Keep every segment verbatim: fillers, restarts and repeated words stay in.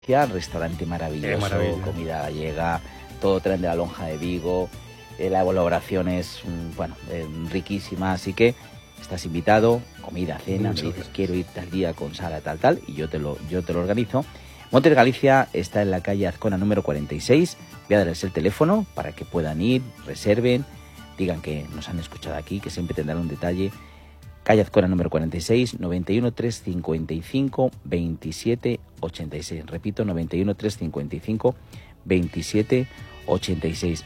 Restaurante maravilloso, eh, comida gallega, todo tren de la Lonja de Vigo, eh, la elaboración es bueno, eh, riquísima, así que estás invitado, comida, cena, Muchas me dices gracias. Quiero ir tal día con Sara, tal, tal, y yo te lo, yo te lo organizo. Montes Galicia está en la calle Azcona número cuarenta y seis, voy a darles el teléfono para que puedan ir, reserven, digan que nos han escuchado aquí, que siempre tendrán un detalle. Calle Azcona número cuarenta y seis, noventa y uno, trescientos cincuenta y cinco, veintisiete ochenta y seis. Repito, noventa y uno, trescientos cincuenta y cinco, veintisiete ochenta y seis.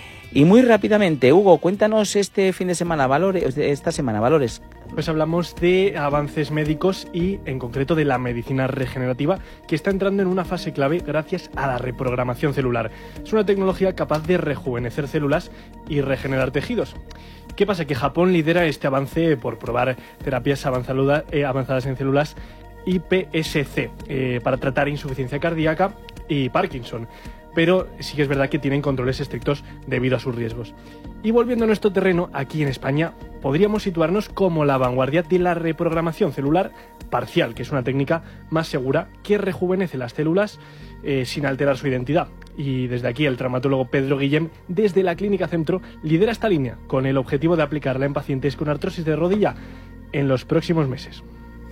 Y muy rápidamente, Hugo, cuéntanos este fin de semana, valores, esta semana, valores. Pues hablamos de avances médicos y en concreto de la medicina regenerativa, que está entrando en una fase clave gracias a la reprogramación celular. Es una tecnología capaz de rejuvenecer células y regenerar tejidos. ¿Qué pasa? Que Japón lidera este avance por probar terapias avanzadas, eh, avanzadas en células I P S C eh, para tratar insuficiencia cardíaca y Parkinson. Pero sí que es verdad que tienen controles estrictos debido a sus riesgos. Y volviendo a nuestro terreno, aquí en España, podríamos situarnos como la vanguardia de la reprogramación celular parcial, que es una técnica más segura que rejuvenece las células eh, sin alterar su identidad. Y desde aquí el traumatólogo Pedro Guillem, desde la Clínica Centro, lidera esta línea con el objetivo de aplicarla en pacientes con artrosis de rodilla en los próximos meses.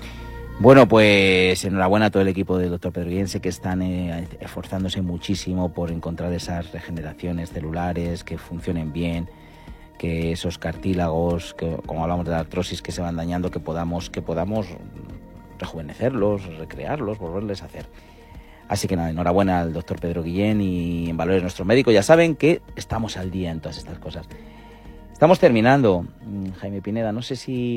Bueno, pues enhorabuena a todo el equipo del doctor Pedro Guillem, sé que están eh, esforzándose muchísimo por encontrar esas regeneraciones celulares que funcionen bien, que esos cartílagos, que, como hablamos de la artrosis, que se van dañando, que podamos, que podamos rejuvenecerlos, recrearlos, volverles a hacer. Así que nada, enhorabuena al doctor Pedro Guillem y en Valores Nuestro Médico. Ya saben que estamos al día en todas estas cosas. Estamos terminando, Jaime Pineda. No sé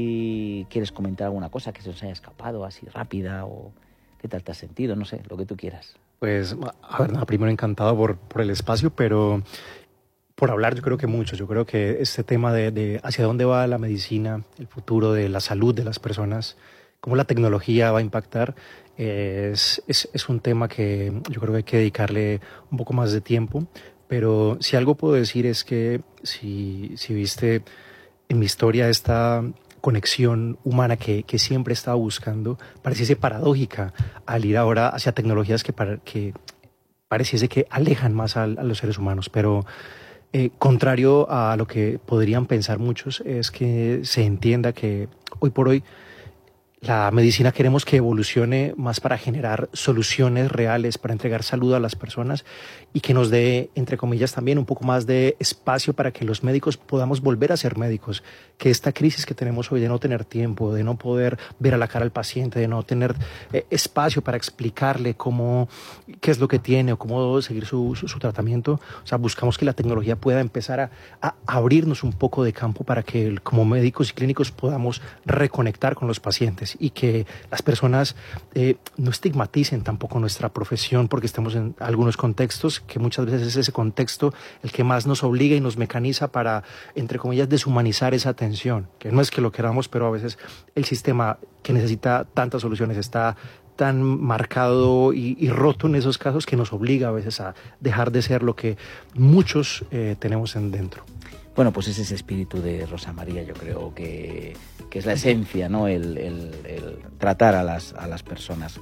si quieres comentar alguna cosa que se nos haya escapado así rápida o qué tal te has sentido, no sé, lo que tú quieras. Pues, a ver, nada, primero encantado por, por el espacio, pero por hablar yo creo que mucho. Yo creo que este tema de, de hacia dónde va la medicina, el futuro de la salud de las personas, cómo la tecnología va a impactar, Es, es, es un tema que yo creo que hay que dedicarle un poco más de tiempo, pero si algo puedo decir es que si, si viste en mi historia esta conexión humana que, que siempre he estado buscando, pareciese paradójica al ir ahora hacia tecnologías que, para, que pareciese que alejan más a, a los seres humanos, pero eh, contrario a lo que podrían pensar muchos, es que se entienda que hoy por hoy la medicina queremos que evolucione más para generar soluciones reales, para entregar salud a las personas y que nos dé, entre comillas, también un poco más de espacio para que los médicos podamos volver a ser médicos. Que esta crisis que tenemos hoy de no tener tiempo, de no poder ver a la cara al paciente, de no tener eh, espacio para explicarle cómo, qué es lo que tiene o cómo seguir su, su, su tratamiento. O sea, buscamos que la tecnología pueda empezar a, a abrirnos un poco de campo para que como médicos y clínicos podamos reconectar con los pacientes y que las personas eh, no estigmaticen tampoco nuestra profesión porque estamos en algunos contextos que muchas veces es ese contexto el que más nos obliga y nos mecaniza para, entre comillas, deshumanizar esa atención, que no es que lo queramos, pero a veces el sistema que necesita tantas soluciones está tan marcado y, y roto en esos casos que nos obliga a veces a dejar de ser lo que muchos eh, tenemos en dentro. Bueno, pues es ese espíritu de Rosa María, yo creo que, que es la esencia, ¿no? El, el, el tratar a las, a las personas.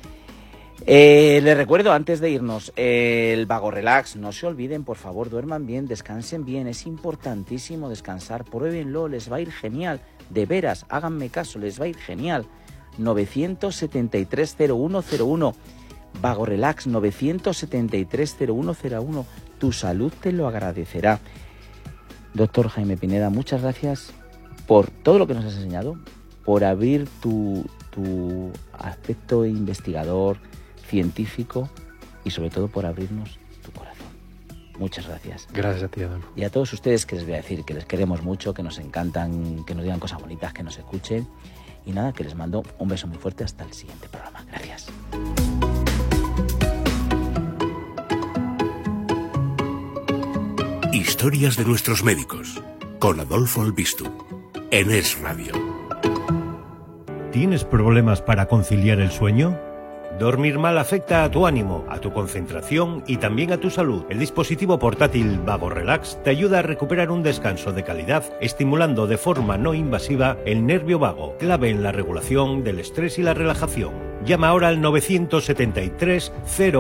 Eh, les recuerdo, antes de irnos, eh, el Vago Relax, no se olviden, por favor, duerman bien, descansen bien, es importantísimo descansar, pruébenlo, les va a ir genial, de veras, háganme caso, les va a ir genial. novecientos setenta y tres cero uno cero uno, Vago Relax, novecientos setenta y tres cero uno cero uno, tu salud te lo agradecerá. Doctor Jaime Pineda, muchas gracias por todo lo que nos has enseñado, por abrir tu, tu aspecto investigador, científico y sobre todo por abrirnos tu corazón. Muchas gracias. Gracias a ti, Adolfo. Y a todos ustedes que les voy a decir que les queremos mucho, que nos encantan, que nos digan cosas bonitas, que nos escuchen. Y nada, que les mando un beso muy fuerte hasta el siguiente programa. Gracias. Historias de nuestros médicos, con Adolfo Albistu, en Es Radio. ¿Tienes problemas para conciliar el sueño? Dormir mal afecta a tu ánimo, a tu concentración y también a tu salud. El dispositivo portátil Vago Relax te ayuda a recuperar un descanso de calidad, estimulando de forma no invasiva el nervio vago, clave en la regulación del estrés y la relajación. Llama ahora al novecientos setenta y tres cero